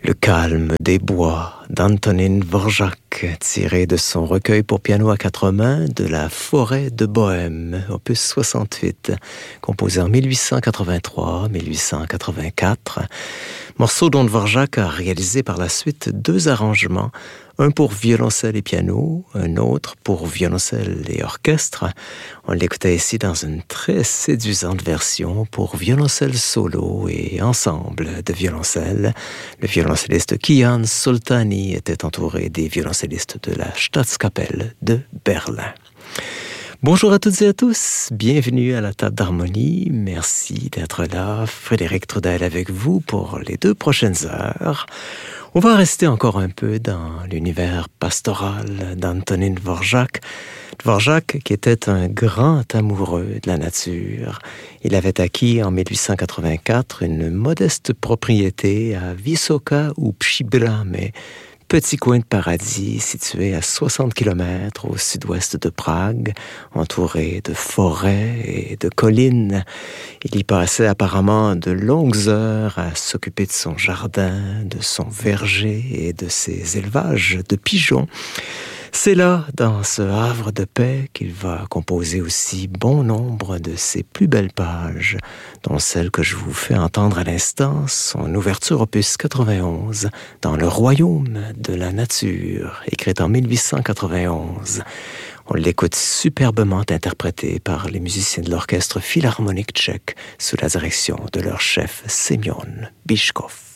Le calme des bois d'Antonín Dvořák, tiré de son recueil pour piano à quatre mains de la Forêt de Bohême, opus 68, composé en 1883-1884. Morceau dont Dvořák a réalisé par la suite deux arrangements, un pour violoncelle et piano, un autre pour violoncelle et orchestre. On l'écoutait ici dans une très séduisante version pour violoncelle solo et ensemble de violoncelle. Le violoncelliste Kian Soltani était entouré des violoncellistes de la Staatskapelle de Berlin. Bonjour à toutes et à tous, bienvenue à la table d'harmonie, merci d'être là, Frédéric Trudel avec vous pour les 2 prochaines heures. On va rester encore un peu dans l'univers pastoral d'Antonín Dvořák. Dvořák qui était un grand amoureux de la nature. Il avait acquis en 1884 une modeste propriété à Vysoká u Příbrami, petit coin de paradis situé à 60 km au sud-ouest de Prague, entouré de forêts et de collines. Il y passait apparemment de longues heures à s'occuper de son jardin, de son verger et de ses élevages de pigeons. C'est là, dans ce havre de paix, qu'il va composer aussi bon nombre de ses plus belles pages, dont celle que je vous fais entendre à l'instant, son ouverture opus 91, dans le royaume de la nature, écrite en 1891. On l'écoute superbement interprétée par les musiciens de l'orchestre philharmonique tchèque, sous la direction de leur chef Semyon Bychkov.